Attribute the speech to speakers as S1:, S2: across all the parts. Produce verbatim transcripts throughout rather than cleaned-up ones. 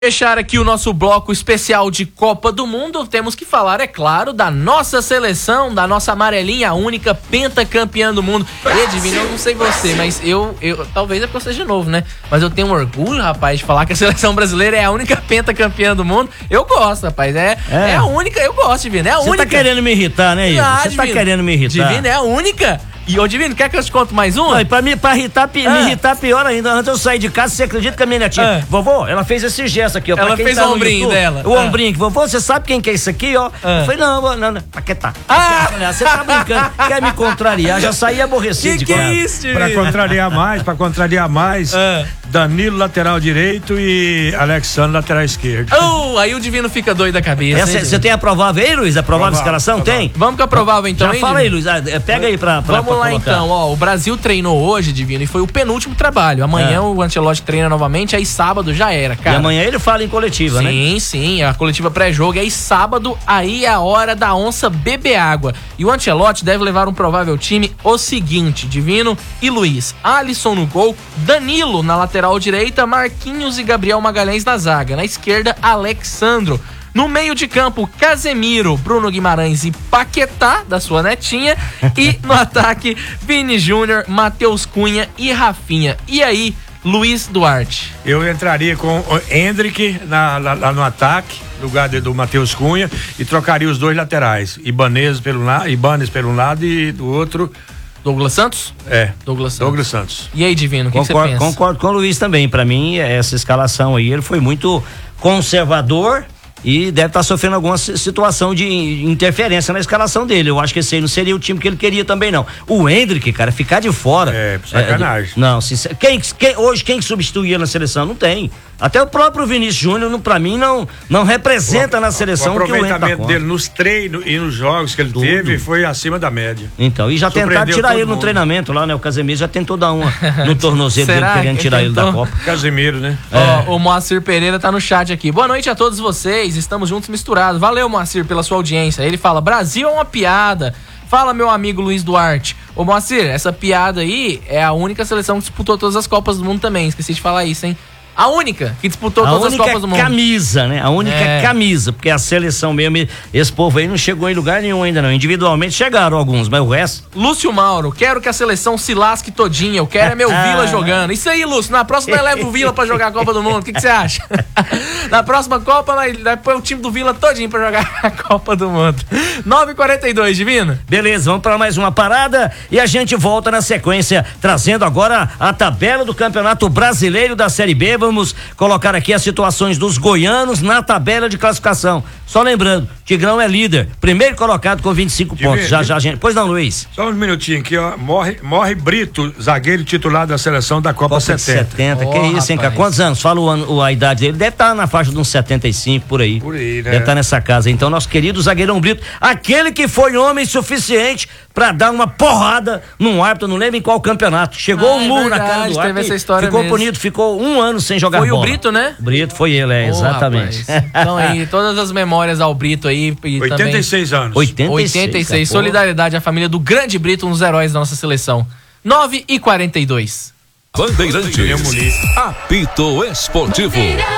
S1: Fechar aqui o nosso bloco especial de Copa do Mundo, temos que falar, é claro, da nossa seleção, da nossa amarelinha, a única pentacampeã do mundo. E, Divino, eu não sei você, mas eu, eu, talvez é porque eu seja novo, né? Mas eu tenho um orgulho, rapaz, de falar que a seleção brasileira é a única pentacampeã do mundo. Eu gosto, rapaz, é, é. é a única, eu gosto, Divino, é a
S2: Você
S1: única.
S2: Você tá querendo me irritar, né, Igor? Você tá querendo me irritar.
S1: Divino, é a única. E, ô Divino, quer que eu te conte mais um?
S2: Não, e pra, mim, pra irritar, ah. me irritar pior ainda, antes eu sair de casa, você acredita que a minha netinha, ah. vovô, ela fez esse gesto aqui, ó.
S1: Ela fez tá o ombrinho YouTube, dela.
S2: O ah. ombrinho, vovô, você sabe quem que é isso aqui, ó? Ah. Eu falei, não, não, não, Paquetá. Ah. Você tá brincando, quer me contrariar, já saí aborrecido
S1: que
S2: de casa.
S1: Que é isso, Divino?
S3: Pra contrariar mais, pra contrariar mais, ah. Danilo, lateral direito, e Alexandre, lateral esquerdo.
S1: Oh, aí o Divino fica doido da cabeça.
S2: Você tem a provável aí, Luiz? A provável escalação? Provável. Tem?
S1: Vamos com a provável então,
S2: já
S1: hein,
S2: fala
S1: Divino?
S2: aí, Luiz, pega aí pra, pra
S1: Vamos
S2: pra
S1: lá
S2: colocar.
S1: Então, ó, o Brasil treinou hoje, Divino, e foi o penúltimo trabalho. Amanhã é. o Ancelotti treina novamente, aí sábado já era, cara.
S2: E amanhã ele fala em coletiva,
S1: sim,
S2: né?
S1: Sim, sim, a coletiva pré-jogo, e aí sábado, aí é a hora da onça beber água. E o Ancelotti deve levar um provável time o seguinte, Divino e Luiz: Alisson no gol, Danilo na lateral direita, Marquinhos e Gabriel Magalhães na zaga. Na esquerda, Alexandro. No meio de campo, Casemiro, Bruno Guimarães e Paquetá, da sua netinha. E no ataque, Vini Júnior, Matheus Cunha e Rafinha. E aí, Luiz Duarte?
S3: Eu entraria com o Hendrick na, lá, lá no ataque, no lugar do Matheus Cunha, e trocaria os dois laterais. Ibanez pelo lado, Ibanez pelo lado e do outro...
S1: Douglas Santos?
S3: É.
S1: Douglas Santos.
S3: Douglas Santos.
S1: E aí, Divino, o que você pensa?
S2: Concordo com o Luiz também. Pra mim, essa escalação aí, ele foi muito conservador e deve estar sofrendo alguma situação de interferência na escalação dele. Eu acho que esse aí não seria o time que ele queria também, não. O Hendrick, cara, ficar de fora.
S3: É, sacanagem.
S2: É, não, sincero, quem, quem, hoje, quem substituía na seleção? Não tem. Até o próprio Vinícius Júnior, pra mim, não, não representa o, na seleção o
S3: que o aproveitamento dele nos treinos e nos jogos que ele Tudo. teve foi acima da média.
S2: Então, e já tentaram tirar ele mundo. no treinamento lá, né? O Casemiro já tentou dar uma no tornozelo dele, querendo tirar ele da Copa.
S3: Casemiro, né?
S1: É. Ó, o Moacir Pereira tá no chat aqui. Boa noite a todos vocês, estamos juntos misturados. Valeu, Moacir, pela sua audiência. Ele fala: Brasil é uma piada. Fala, meu amigo Luiz Duarte. Ô, Moacir, essa piada aí é a única seleção que disputou todas as Copas do Mundo também. Esqueci de falar isso, hein? A única que disputou
S2: a
S1: todas as Copas do Mundo.
S2: A única camisa, né? A única
S1: é.
S2: camisa, porque a seleção mesmo, esse povo aí não chegou em lugar nenhum ainda não. Individualmente chegaram alguns, mas o resto...
S1: Lúcio Mauro, quero que a seleção se lasque todinha, eu quero é meu Vila jogando. Isso aí, Lúcio, na próxima nós leva o Vila pra jogar a Copa do Mundo, o que você acha? Na próxima Copa nós, nós põe o time do Vila todinho pra jogar a Copa do Mundo. nove e quarenta e dois, Divino.
S2: Beleza, vamos para mais uma parada e a gente volta na sequência, trazendo agora a tabela do Campeonato Brasileiro da Série B. Vamos colocar aqui as situações dos goianos na tabela de classificação. Só lembrando, Tigrão é líder, primeiro colocado com vinte e cinco pontos. Já, já, gente. Pois não, Luiz?
S3: Só um minutinho aqui, ó. Morre, morre Brito, zagueiro titular da seleção da Copa, Copa setenta.
S2: setenta,
S3: oh,
S2: que isso, hein, cara? Quantos anos? Fala o ano, a idade dele. Deve estar na faixa de uns setenta e cinco, por aí.
S3: Por aí, né?
S2: Deve estar nessa casa. Então, nosso querido zagueirão Brito, aquele que foi homem suficiente pra dar uma porrada num árbitro, não lembro em qual campeonato. Chegou
S1: ah,
S2: um murro
S1: é
S2: na cara do árbitro.
S1: Essa história
S2: ficou
S1: mesmo.
S2: bonito, ficou um ano sem jogar
S1: foi
S2: bola.
S1: Foi o Brito, né?
S2: Brito foi ele, é, oh, exatamente.
S1: Então aí, todas as memórias ao Brito aí. E
S3: oitenta e seis
S1: também,
S3: anos.
S2: oitenta e seis,
S1: oitenta e seis. Solidariedade à família do grande Brito, um dos heróis da nossa seleção. nove e quarenta e dois.
S4: Bandeirantes. Apito Esportivo.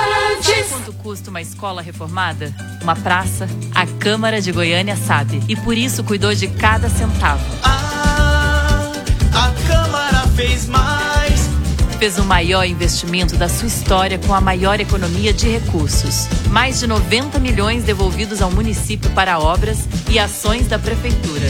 S5: Quanto custa uma escola reformada? Uma praça? A Câmara de Goiânia sabe. E por isso cuidou de cada centavo.
S6: Ah, a Câmara fez mais.
S5: Fez o maior investimento da sua história com a maior economia de recursos. Mais de noventa milhões devolvidos ao município para obras e ações da prefeitura.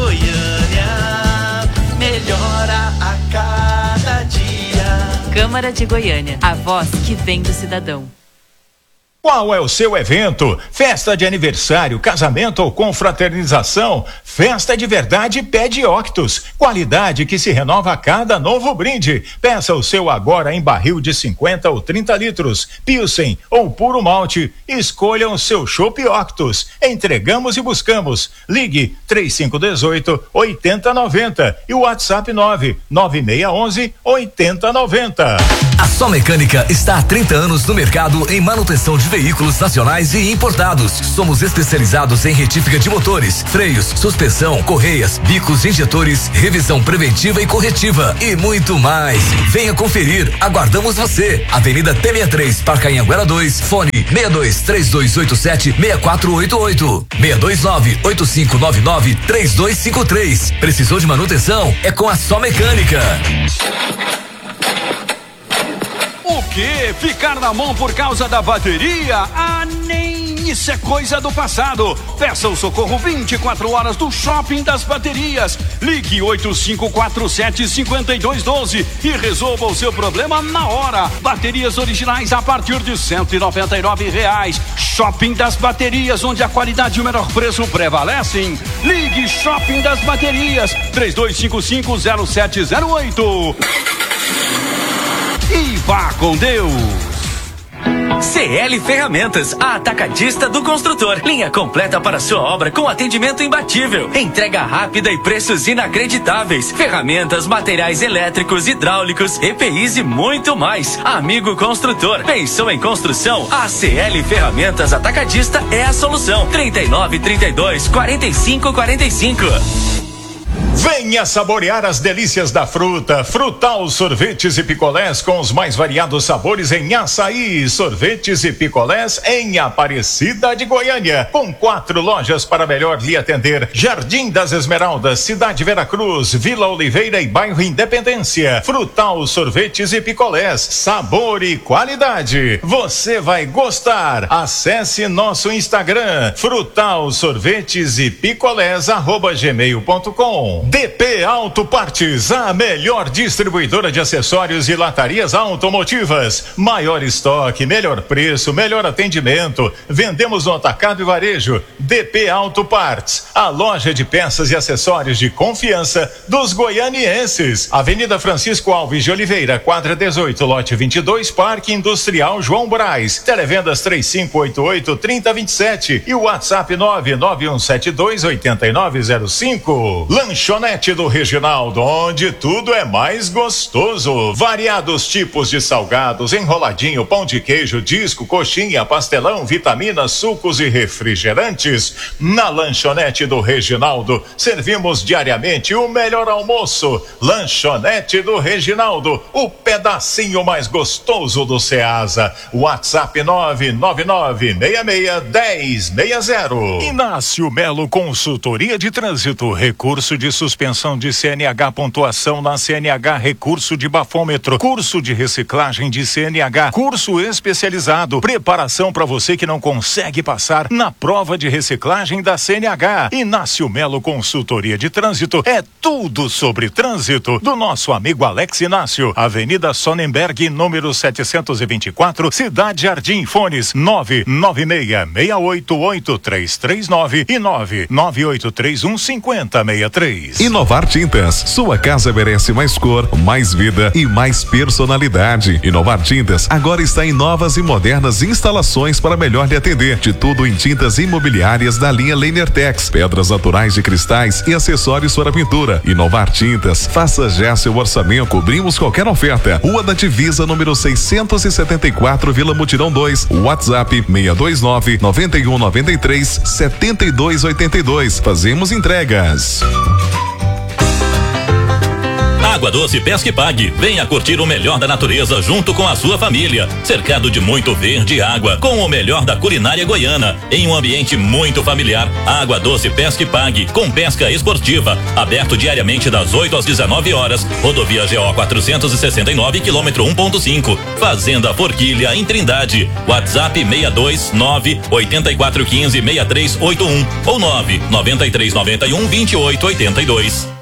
S6: Goiânia melhora a cada dia.
S5: Câmara de Goiânia, a voz que vem do cidadão.
S7: Qual é o seu evento? Festa de aniversário, casamento ou confraternização? Festa de verdade pede Octus. Qualidade que se renova a cada novo brinde. Peça o seu agora em barril de cinquenta ou trinta litros. Pilsen ou puro malte. Escolha o seu chopp Octus. Entregamos e buscamos. Ligue três cinco um oito, oito zero nove zero e o WhatsApp nove nove seis um um, oito zero nove zero.
S8: A Só Mecânica está há trinta anos no mercado em manutenção de veículos nacionais e importados. Somos especializados em retífica de motores, freios, suspensão, correias, bicos, injetores, revisão preventiva e corretiva e muito mais. Venha conferir, aguardamos você. Avenida T sessenta e três, Parque Anhanguera dois, fone seis dois três dois oito sete seis quatro oito oito, seis dois nove oito cinco nove nove três dois cinco três. Precisou de manutenção? É com a Só Mecânica.
S9: O que? Ficar na mão por causa da bateria? Ah, nem isso é coisa do passado. Peça o socorro vinte e quatro horas do Shopping das Baterias. Ligue oito cinco quatro sete cinco dois um dois e resolva o seu problema na hora. Baterias originais a partir de cento e noventa e nove reais. Shopping das Baterias, onde a qualidade e o menor preço prevalecem. Ligue Shopping das Baterias, três dois cinco cinco zero sete zero oito. E vá com Deus.
S10: C L Ferramentas, a atacadista do construtor. Linha completa para sua obra com atendimento imbatível. Entrega rápida e preços inacreditáveis. Ferramentas, materiais elétricos, hidráulicos, E P Is e muito mais. Amigo construtor, pensou em construção? A C L Ferramentas Atacadista é a solução. trinta e nove, trinta e dois, quarenta e cinco, quarenta e cinco.
S7: Venha saborear as delícias da fruta. Frutal Sorvetes e Picolés com os mais variados sabores em açaí. Sorvetes e picolés em Aparecida de Goiânia. Com quatro lojas para melhor lhe atender. Jardim das Esmeraldas, Cidade Veracruz, Vila Oliveira e Bairro Independência. Frutal Sorvetes e Picolés. Sabor e qualidade. Você vai gostar. Acesse nosso Instagram. Frutal Sorvetes e Picolés arroba gmail ponto com. D P Auto Partes, a melhor distribuidora de acessórios e latarias automotivas. Maior estoque, melhor preço, melhor atendimento. Vendemos no atacado e varejo. D P Auto Partes, a loja de peças e acessórios de confiança dos goianienses. Avenida Francisco Alves de Oliveira, quadra dezoito, lote vinte e dois, Parque Industrial João Braz. Televendas três cinco oito oito, três zero dois sete e o WhatsApp nove nove um sete dois oito nove zero cinco. Lanchonete do Reginaldo, onde tudo é mais gostoso. Variados tipos de salgados, enroladinho, pão de queijo, disco, coxinha, pastelão, vitaminas, sucos e refrigerantes. Na Lanchonete do Reginaldo, servimos diariamente o melhor almoço. Lanchonete do Reginaldo, o pedacinho mais gostoso do Ceasa. WhatsApp nove nove nove seis seis um zero seis zero. Inácio Melo Consultoria de Trânsito, recurso de suspensão de C N H, pontuação na C N H, recurso de bafômetro, curso de reciclagem de C N H, curso especializado, preparação para você que não consegue passar na prova de reciclagem da C N H. Inácio Melo Consultoria de Trânsito, é tudo sobre trânsito do nosso amigo Alex Inácio. Avenida Sonnenberg, número setecentos e vinte e quatro, Cidade Jardim. Fones nove nove seis seis oito oito três três nove e nove nove oito três um cinco zero seis três.
S11: Inovar Tintas, sua casa merece mais cor, mais vida e mais personalidade. Inovar Tintas agora está em novas e modernas instalações para melhor lhe atender. De tudo em tintas imobiliárias da linha Lenertex, pedras naturais de cristais e acessórios para pintura. Inovar Tintas, faça já seu orçamento, cobrimos qualquer oferta. Rua da Divisa, número seiscentos e setenta e quatro, Vila Mutirão dois. WhatsApp seis dois nove nove um nove três sete dois oito dois. Fazemos entregas.
S12: Água Doce Pesca e Pague. Venha curtir o melhor da natureza junto com a sua família. Cercado de muito verde e água, com o melhor da culinária goiana, em um ambiente muito familiar. Água Doce Pesca e Pague, com pesca esportiva. Aberto diariamente das oito às dezenove horas. Rodovia G O quatrocentos e sessenta e nove, quilômetro um ponto cinco. Fazenda Forquilha, em Trindade. WhatsApp seis dois nove oito quatro um cinco seis três oito um ou nove nove três nove um vinte e oito oitenta e dois.